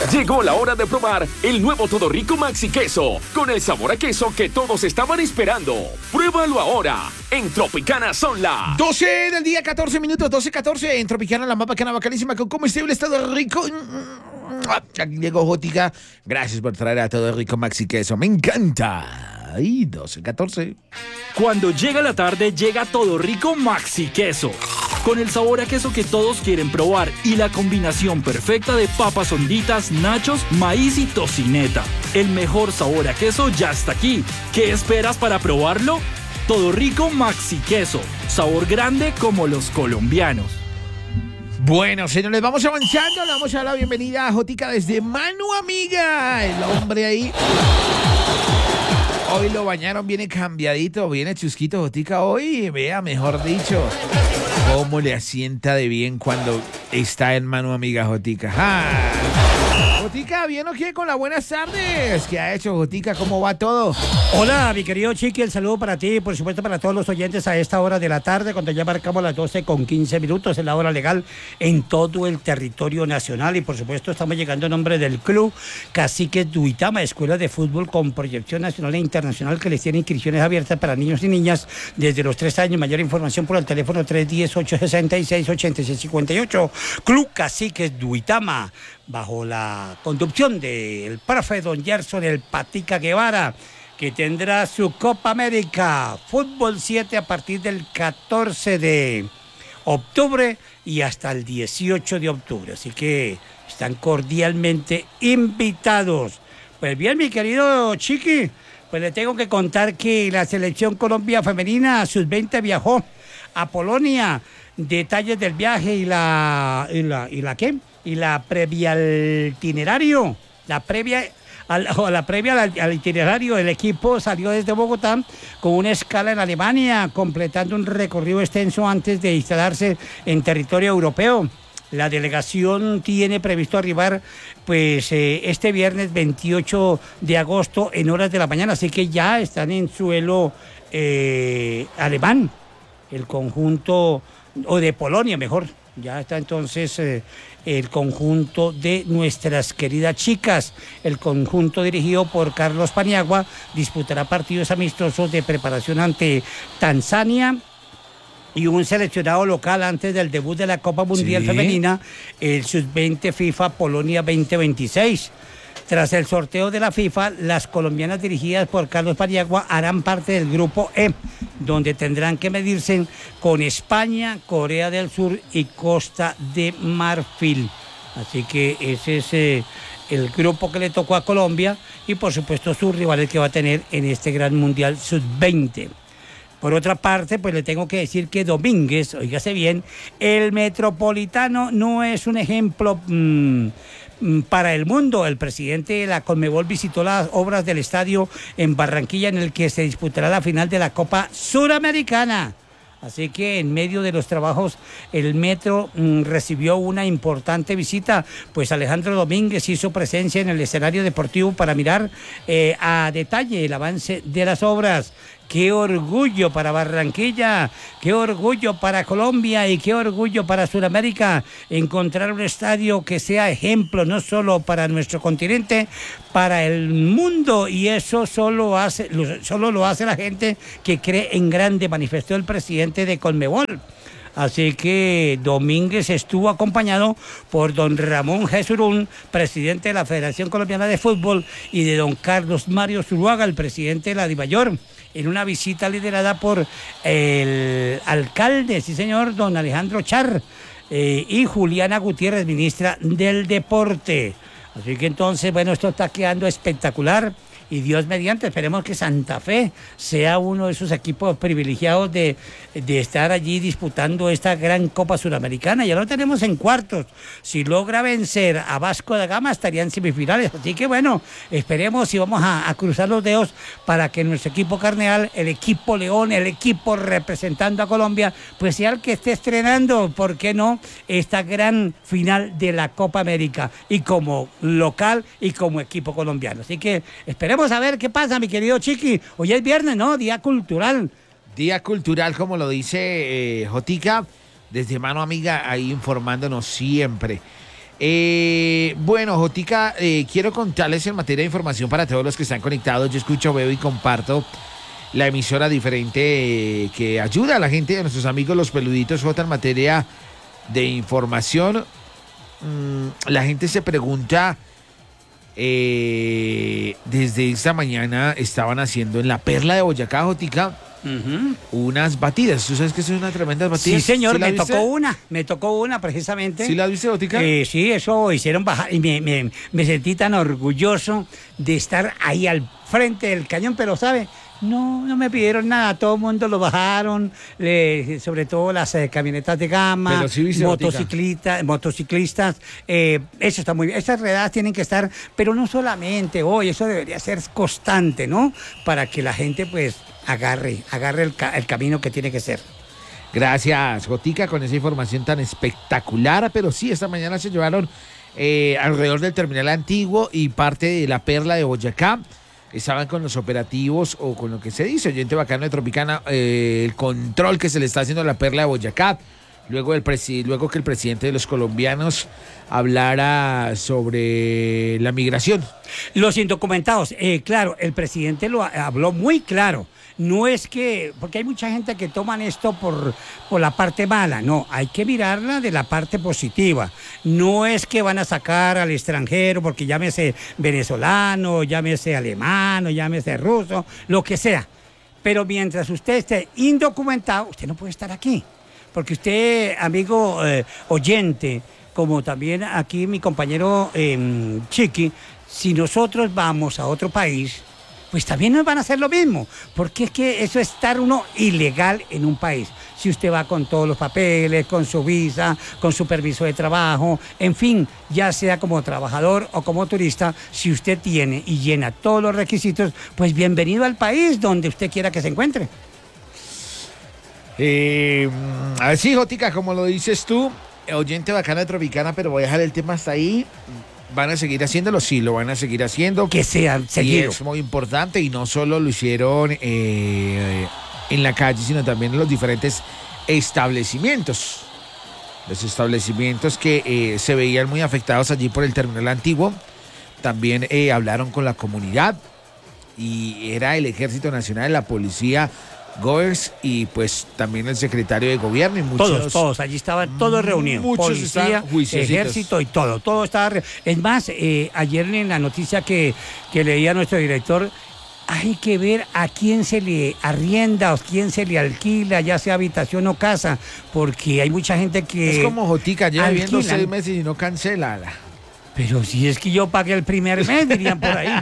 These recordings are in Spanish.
Llegó la hora de probar el nuevo Todo Rico Maxi Queso, con el sabor a queso que todos estaban esperando. Pruébalo ahora, en Tropicana son las 12 del día, 14 minutos, 12:14 en Tropicana, la más bacana, bacanísima, con comestibles Todo Rico. Aquí llegó Jotica. Gracias por traer a Todo Rico Maxi Queso. Me encanta. Ay, 12:14. Cuando llega la tarde, llega Todo Rico Maxi Queso. Con el sabor a queso que todos quieren probar y la combinación perfecta de papas honditas, nachos, maíz y tocineta. El mejor sabor a queso ya está aquí. ¿Qué esperas para probarlo? Todo Rico Maxi Queso. Sabor grande como los colombianos. Bueno, señores, vamos avanzando. Le vamos a dar la bienvenida a Jotica desde Manu Amiga. El hombre ahí. Hoy lo bañaron, viene cambiadito, viene chusquito Jotica hoy. Vea, mejor dicho, cómo le asienta de bien cuando está en Manu Amiga Jotica. ¡Ah! Jotica, ¿bien o qué? Con las buenas tardes. ¿Qué ha hecho Jotica? ¿Cómo va todo? Hola, mi querido Chiqui, el saludo para ti y por supuesto para todos los oyentes a esta hora de la tarde, cuando ya marcamos las 12:15, es la hora legal en todo el territorio nacional y por supuesto estamos llegando en nombre del Club Caciques Duitama, escuela de fútbol con proyección nacional e internacional que les tiene inscripciones abiertas para niños y niñas desde los 3 años. Mayor información por el teléfono 310-866-8658. Club Caciques Duitama, bajo la conducción del profe don Gerson el Patica Guevara, que tendrá su Copa América Fútbol 7 a partir del 14 de octubre y hasta el 18 de octubre. Así que están cordialmente invitados. Pues bien, mi querido Chiqui, pues le tengo que contar que la selección Colombia femenina sub-20 viajó a Polonia. Detalles del viaje y la previa al itinerario. La previa al itinerario, el equipo salió desde Bogotá con una escala en Alemania, completando un recorrido extenso antes de instalarse en territorio europeo. La delegación tiene previsto arribar este viernes 28 de agosto en horas de la mañana, así que ya están en suelo alemán, el conjunto, o de Polonia mejor. Ya está entonces el conjunto de nuestras queridas chicas. El conjunto dirigido por Carlos Paniagua disputará partidos amistosos de preparación ante Tanzania y un seleccionado local antes del debut de la Copa Mundial Femenina, el Sub-20 FIFA Polonia 2026. Tras el sorteo de la FIFA, las colombianas dirigidas por Carlos Paniagua harán parte del grupo E, donde tendrán que medirse con España, Corea del Sur y Costa de Marfil. Así que ese es el grupo que le tocó a Colombia y por supuesto sus rivales que va a tener en este gran mundial sub-20. Por otra parte, pues le tengo que decir que Domínguez, óigase bien, el Metropolitano no es un ejemplo para el mundo. El presidente de la Conmebol visitó las obras del estadio en Barranquilla, en el que se disputará la final de la Copa Suramericana. Así que en medio de los trabajos el Metro recibió una importante visita, pues Alejandro Domínguez hizo presencia en el escenario deportivo para mirar a detalle el avance de las obras. Qué orgullo para Barranquilla, qué orgullo para Colombia y qué orgullo para Sudamérica encontrar un estadio que sea ejemplo no solo para nuestro continente, para el mundo, y eso solo lo hace la gente que cree en grande, manifestó el presidente de Conmebol. Así que Domínguez estuvo acompañado por don Ramón Jesurún, presidente de la Federación Colombiana de Fútbol, y de don Carlos Mario Zuluaga, el presidente de la DIMAYOR, en una visita liderada por el alcalde, sí señor, don Alejandro Char, y Juliana Gutiérrez, ministra del Deporte. Así que entonces, bueno, esto está quedando espectacular. Y Dios mediante, esperemos que Santa Fe sea uno de esos equipos privilegiados de estar allí disputando esta gran Copa Suramericana. Ya lo tenemos en cuartos. Si logra vencer a Vasco da Gama, estaría en semifinales. Así que bueno, esperemos y vamos a cruzar los dedos para que nuestro equipo carneal, el equipo León, el equipo representando a Colombia, pues sea el que esté estrenando, ¿por qué no?, esta gran final de la Copa América, y como local y como equipo colombiano. Así que esperemos a ver qué pasa, mi querido Chiqui. Hoy es viernes, ¿no? Día cultural. Día cultural, como lo dice Jotica, desde Mano Amiga, ahí informándonos siempre. Bueno, Jotica, quiero contarles en materia de información para todos los que están conectados. Yo escucho, veo y comparto la emisora diferente que ayuda a la gente, a nuestros amigos los peluditos, Jota, en materia de información. La gente se pregunta, desde esta mañana estaban haciendo en la Perla de Boyacá, Jotica, unas batidas. ¿Tú sabes que son unas tremendas batidas? Sí, señor, ¿Sí me tocó una precisamente. ¿Sí la viste, Botica? Sí, eso hicieron bajar y me sentí tan orgulloso de estar ahí al frente del cañón, pero ¿sabe? No me pidieron nada, todo el mundo lo bajaron, sobre todo las camionetas de gama, pero sí viste, motociclistas, eso está muy bien, esas redadas tienen que estar, pero no solamente hoy, eso debería ser constante, ¿no? Para que la gente pues agarre el camino que tiene que ser. Gracias, Jotica, con esa información tan espectacular, pero sí, esta mañana se llevaron alrededor del terminal antiguo y parte de la Perla de Boyacá. Estaban con los operativos o con lo que se dice, oyente bacano de Tropicana, el control que se le está haciendo a la Perla de Boyacá, luego que el presidente de los colombianos hablara sobre la migración. Los indocumentados, claro, el presidente lo habló muy claro. No es que, porque hay mucha gente que toman esto por la parte mala, no, hay que mirarla de la parte positiva. No es que van a sacar al extranjero, porque llámese venezolano, llámese alemán, llámese ruso, lo que sea. Pero mientras usted esté indocumentado, usted no puede estar aquí. Porque usted, amigo oyente, como también aquí mi compañero Chiqui, si nosotros vamos a otro país, pues también nos van a hacer lo mismo, porque es que eso es estar uno ilegal en un país. Si usted va con todos los papeles, con su visa, con su permiso de trabajo, en fin, ya sea como trabajador o como turista, si usted tiene y llena todos los requisitos, pues bienvenido al país donde usted quiera que se encuentre. Así, Jotica, como lo dices tú, oyente bacana de Tropicana, pero voy a dejar el tema hasta ahí. ¿Van a seguir haciéndolo? Sí, lo van a seguir haciendo. Que sea seguido. Y es muy importante, y no solo lo hicieron en la calle, sino también en los diferentes establecimientos. Los establecimientos que se veían muy afectados allí por el terminal antiguo, también hablaron con la comunidad, y era el Ejército Nacional, la Policía, GOES y pues también el secretario de gobierno y muchos. Todos, allí estaban todos reunidos. Muchos policía, ejército y todo estaba. Es más, ayer en la noticia que leía nuestro director, hay que ver a quién se le arrienda o quién se le alquila, ya sea habitación o casa, porque hay mucha gente que. Es como Jotica, lleva viviendo 6 meses y no cancela. Pero si es que yo pagué el primer mes, dirían por ahí.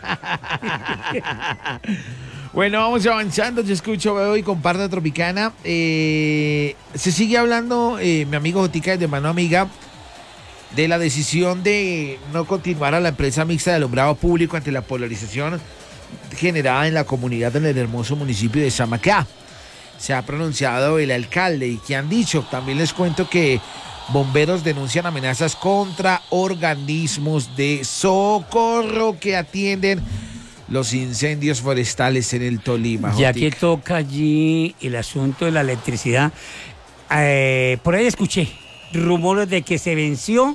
Bueno, vamos avanzando. Yo escucho, veo y comparto Tropicana. Se sigue hablando, mi amigo Jotica, de mano amiga, de la decisión de no continuar a la empresa mixta de alumbrado público ante la polarización generada en la comunidad del hermoso municipio de Samacá. Se ha pronunciado el alcalde y que han dicho. También les cuento que bomberos denuncian amenazas contra organismos de socorro que atienden los incendios forestales en el Tolima. Ya que toca allí el asunto de la electricidad, por ahí escuché rumores de que se venció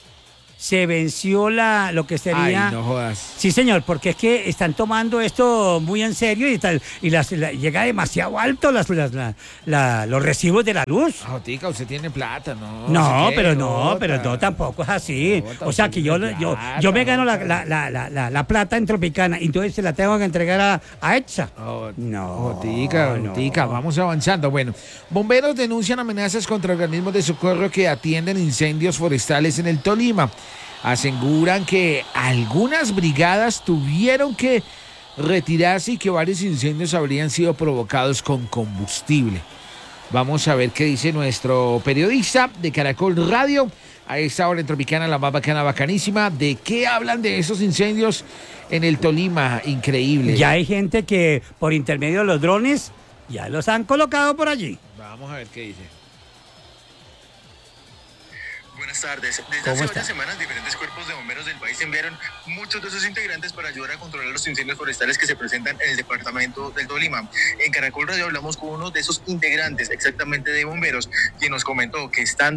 lo que sería. Ay, no jodas. Sí, señor, porque es que están tomando esto muy en serio y llega demasiado alto los recibos de la luz. Jotica, usted tiene plata, ¿no? No, pero no, tampoco es así. Jota, o sea que yo me gano Jota. la plata en Tropicana y entonces se la tengo que entregar a EXA. Jotica, vamos avanzando. Bueno, bomberos denuncian amenazas contra organismos de socorro que atienden incendios forestales en el Tolima. Aseguran que algunas brigadas tuvieron que retirarse y que varios incendios habrían sido provocados con combustible. Vamos a ver qué dice nuestro periodista de Caracol Radio a esta hora en Tropicana, la más bacana, bacanísima. ¿De qué hablan de esos incendios en el Tolima? Increíble. Ya hay gente que por intermedio de los drones ya los han colocado por allí. Vamos a ver qué dice. Buenas tardes. Desde hace varias semanas, diferentes cuerpos de bomberos del país enviaron muchos de sus integrantes para ayudar a controlar los incendios forestales que se presentan en el departamento del Tolima. En Caracol Radio hablamos con uno de esos integrantes, exactamente de bomberos, quien nos comentó que estando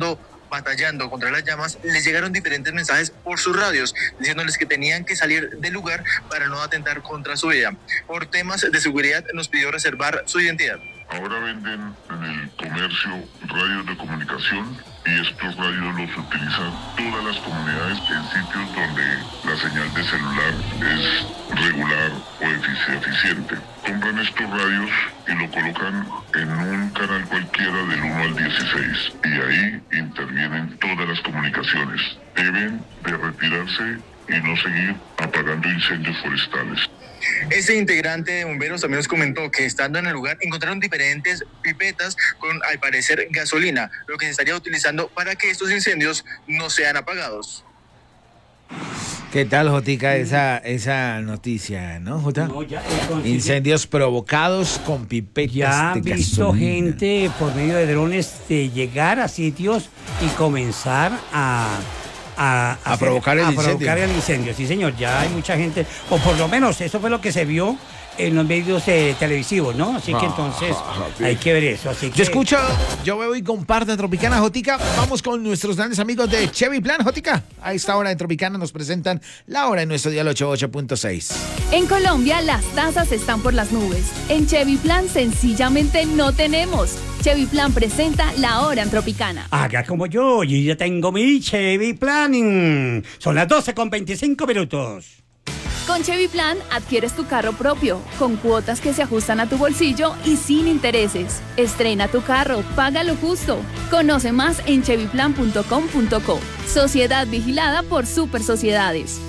batallando contra las llamas, les llegaron diferentes mensajes por sus radios, diciéndoles que tenían que salir del lugar para no atentar contra su vida. Por temas de seguridad nos pidió reservar su identidad. Ahora venden en el comercio radios de comunicación y estos radios los utilizan todas las comunidades en sitios donde la señal de celular es regular o eficiente. Compran estos radios y lo colocan en un canal cualquiera del 1 al 16 y ahí intervienen todas las comunicaciones. Deben de retirarse y no seguir apagando incendios forestales. Este integrante de bomberos también nos comentó que estando en el lugar encontraron diferentes pipetas con, al parecer, gasolina, lo que se estaría utilizando para que estos incendios no sean apagados. ¿Qué tal, Jotica, esa noticia, no, Jota? No, Incendios provocados con pipetas ya han de visto gasolina. gente por medio de drones de llegar a sitios y comenzar a provocar el incendio. provocar el incendio. Sí, señor, ya hay mucha gente, o por lo menos eso fue lo que se vio en los medios televisivos, ¿no? Así que entonces hay que ver eso. Así que... Yo veo y comparto en Tropicana, Jotica. Vamos con nuestros grandes amigos de Chevy Plan, Jotica. A esta hora en Tropicana nos presentan la hora en nuestro dial 88.6. En Colombia las tasas están por las nubes. En Chevy Plan sencillamente no tenemos. Chevy Plan presenta la hora en Tropicana. Haga como yo ya tengo mi Chevy Planning. Son las 12:25. Con Chevy Plan adquieres tu carro propio, con cuotas que se ajustan a tu bolsillo y sin intereses. Estrena tu carro, paga lo justo. Conoce más en chevyplan.com.co. Sociedad vigilada por Super Sociedades.